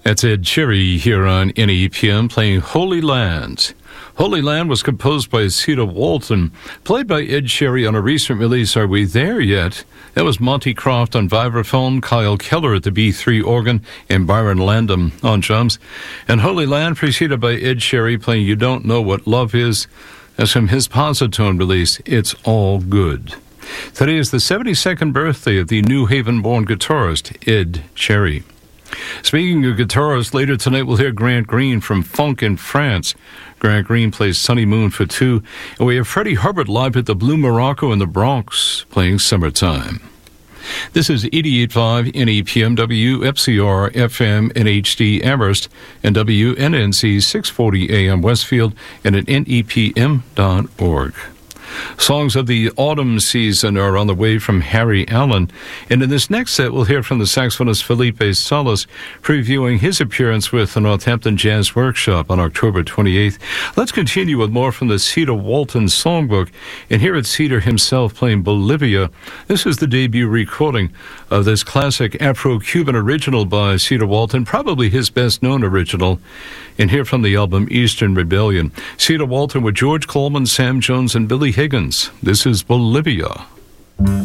That's Ed Cherry here on NEPM playing Holy Land. Holy Land was composed by Cedar Walton, played by Ed Cherry on a recent release, Are We There Yet? That was Monty Croft on vibraphone, Kyle Keller at the B3 organ, and Byron Landon on drums. And Holy Land preceded by Ed Cherry playing You Don't Know What Love Is. That's from his Positone release, It's All Good. Today is the 72nd birthday of the New Haven-born guitarist, Ed Cherry. Speaking of guitarists, later tonight we'll hear Grant Green from Funk in France. Grant Green plays Sunny Moon for Two, and we have Freddie Hubbard live at the Blue Morocco in the Bronx playing Summertime. This is 88.5 NEPM, WFCR FM in HD Amherst, and WNNC 640 AM Westfield, and at NEPM.org. Songs of the autumn season are on the way from Harry Allen. And in this next set, we'll hear from the saxophonist Felipe Salas, previewing his appearance with the Northampton Jazz Workshop on October 28th. Let's continue with more from the Cedar Walton Songbook. And here it's Cedar himself playing Bolivia. This is the debut recording of this classic Afro-Cuban original by Cedar Walton, probably his best-known original. And here from the album Eastern Rebellion, Cedar Walton with George Coleman, Sam Jones, and Billy Higgins. This is Bolivia.